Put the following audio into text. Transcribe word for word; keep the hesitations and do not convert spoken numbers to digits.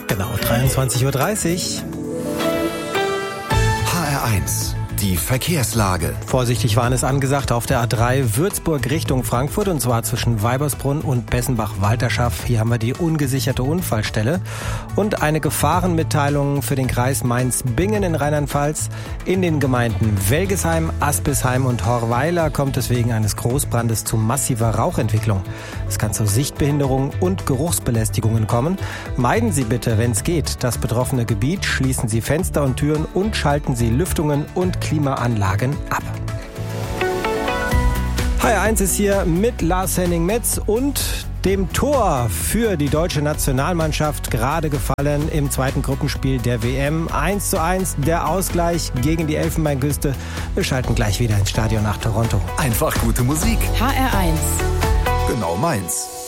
Genau, dreiundzwanzig Uhr dreißig. H R eins, die Verkehrslage. Vorsichtig warnen ist angesagt auf der A drei Würzburg Richtung Frankfurt, und zwar zwischen Weibersbrunn und Bessenbach-Walterschaft. Hier haben wir die ungesicherte Unfallstelle. Und eine Gefahrenmitteilung für den Kreis Mainz-Bingen in Rheinland-Pfalz. In den Gemeinden Welgesheim, Aspisheim und Horweiler kommt es wegen eines Großbrandes zu massiver Rauchentwicklung. Es kann zu Sichtbehinderungen und Geruchsbelästigungen kommen. Meiden Sie bitte, wenn es geht, das betroffene Gebiet, schließen Sie Fenster und Türen und schalten Sie Lüftungen und Klimaanlagen ab. H R eins ist hier mit Lars Henning Metz und dem Tor für die deutsche Nationalmannschaft gerade gefallen im zweiten Gruppenspiel der W M. eins zu eins, der Ausgleich gegen die Elfenbeinküste. Wir schalten gleich wieder ins Stadion nach Toronto. Einfach gute Musik. H R eins. Genau meins.